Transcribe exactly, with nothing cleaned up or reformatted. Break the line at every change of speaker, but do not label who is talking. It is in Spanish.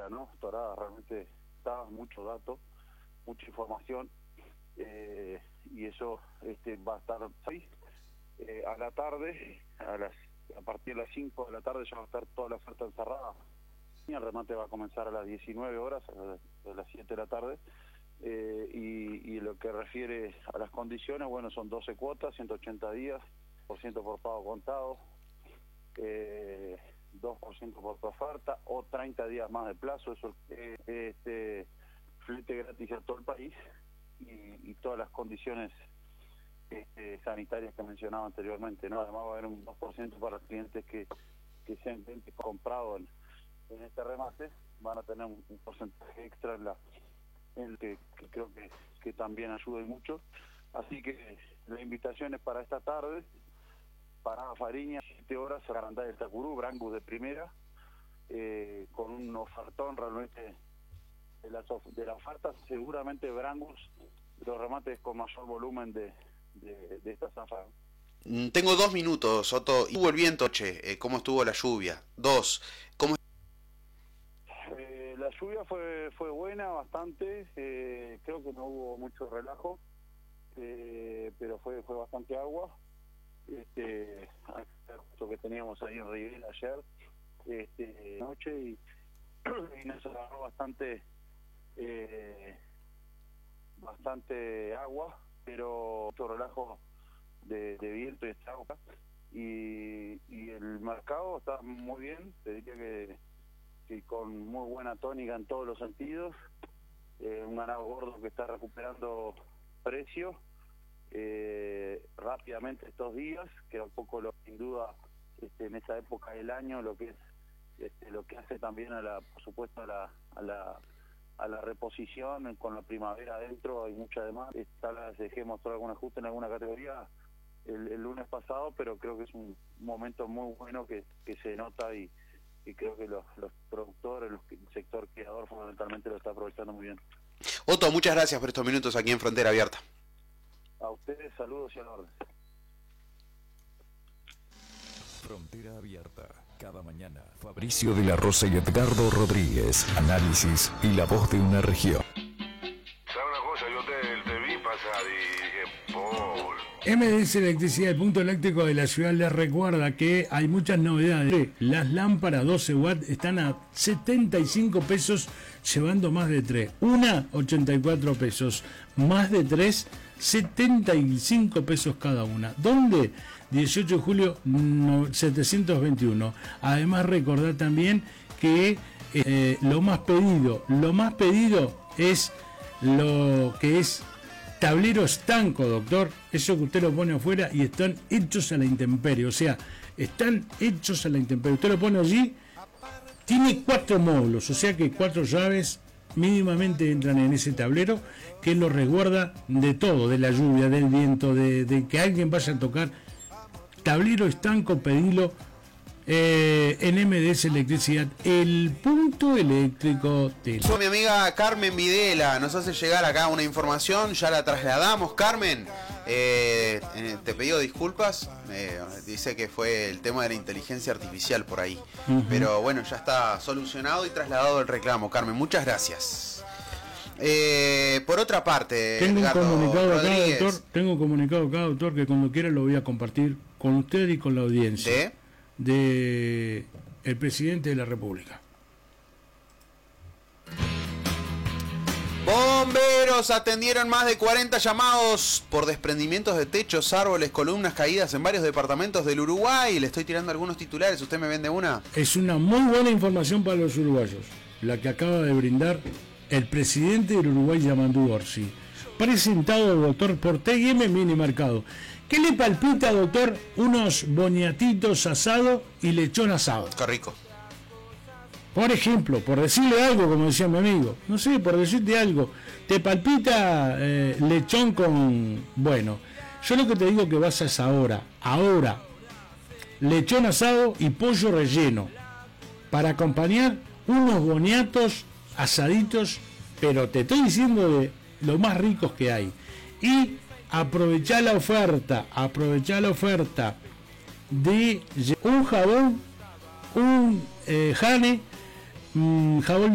día, ¿no? Torada realmente da mucho dato, mucha información, eh, y eso este, va a estar ahí. Eh, a la tarde, a las a partir de las cinco de la tarde ya va a estar toda la oferta encerrada. El remate va a comenzar a las diecinueve horas, a las siete de la tarde, eh, y, y lo que refiere a las condiciones, bueno, son doce cuotas, ciento ochenta días, por ciento por pago contado, eh, dos por ciento por tu oferta, o treinta días más de plazo, eso eh, este flete gratis a todo el país, y, y todas las condiciones Este, sanitarias que mencionaba anteriormente, ¿no? Además va a haber un dos por ciento para los clientes que, que sean clientes comprados en, en este remate, van a tener un, un porcentaje extra en la en el que, que creo que, que también ayuda y mucho. Así que la invitación es para esta tarde, para Fariña, siete horas, Sarandá del Tacurú, Brangus de primera, eh, con un ofertón realmente de, las, de la oferta, seguramente Brangus, los remates con mayor volumen de De, de esta zafra.
Tengo dos minutos, Otto. ¿Estuvo el viento, che? ¿Cómo estuvo la lluvia? Dos. ¿Cómo?
Eh, la lluvia fue fue buena, bastante. Eh, creo que no hubo mucho relajo, eh, pero fue fue bastante agua. Este, lo que teníamos ahí en Rivera ayer, este, noche, y, y nos agarró bastante, eh, bastante agua, pero mucho relajo de, de viento y esta agua, y, y el mercado está muy bien, te diría que, que con muy buena tónica en todos los sentidos, eh, un ganado gordo que está recuperando precio eh, rápidamente estos días, que un poco lo, sin duda este, en esta época del año lo que es este, lo que hace también a la, por supuesto, a la, a la a la reposición con la primavera adentro. Hay mucha demanda. Esta la dejé mostrar algún ajuste en alguna categoría el, el lunes pasado, pero creo que es un momento muy bueno que, que se nota, y, y creo que los, los productores, los, el sector criador fundamentalmente lo está aprovechando muy bien.
Otto, muchas gracias por estos minutos aquí en Frontera Abierta.
A ustedes, saludos y al orden.
Frontera Abierta, cada mañana. Fabricio de la Rosa y Edgardo Rodríguez. Análisis y la voz de una región.
¿Sabe una cosa? Yo te, te vi pasar y dije, Paul.
M D S Electricidad, el punto eléctrico de la ciudad, les recuerda que hay muchas novedades. Las lámparas doce watts están a setenta y cinco pesos, llevando más de tres. Una, ochenta y cuatro pesos. Más de tres, setenta y cinco pesos cada una. ¿Dónde? dieciocho de julio setecientos veintiuno. Además, recordar también que eh, lo más pedido, lo más pedido es lo que es tablero estanco, doctor. Eso que usted lo pone afuera y están hechos a la intemperie. O sea, están hechos a la intemperie. Usted lo pone allí, tiene cuatro módulos, o sea que cuatro llaves mínimamente entran en ese tablero, que lo resguarda de todo, de la lluvia, del viento, de, de que alguien vaya a tocar. Tablero estanco, pedilo eh, en M D S Electricidad, el punto eléctrico de la...
Mi amiga Carmen Videla nos hace llegar acá una información, ya la trasladamos. Carmen, eh, te pido disculpas, eh, dice que fue el tema de la inteligencia artificial por ahí, uh-huh. Pero bueno, ya está solucionado y trasladado el reclamo. Carmen, muchas gracias. Eh, por otra parte,
tengo
Edgardo
un comunicado
Rodríguez,
acá, doctor, tengo un comunicado acá, doctor, que cuando quiera lo voy a compartir con usted y con la audiencia
¿de?
de el presidente de la República.
Bomberos atendieron más de cuarenta llamados por desprendimientos de techos, árboles, columnas caídas en varios departamentos del Uruguay. Le estoy tirando algunos titulares, ¿usted me vende una?
Es una muy buena información para los uruguayos, la que acaba de brindar el presidente del Uruguay, Yamandú Orsi, presentado al doctor Portegui M. Mini Mercado. ¿Qué le palpita, doctor? Unos boniatitos asados y lechón asado.
Qué rico.
Por ejemplo, por decirle algo, como decía mi amigo, no sé, por decirte algo, te palpita eh, lechón con... Bueno, yo lo que te digo que vas a es ahora, ahora, lechón asado y pollo relleno, para acompañar unos boniatos asaditos, pero te estoy diciendo de lo más ricos que hay. Y aprovechar la oferta, aprovechar la oferta de un jabón, un eh, Jane, un jabón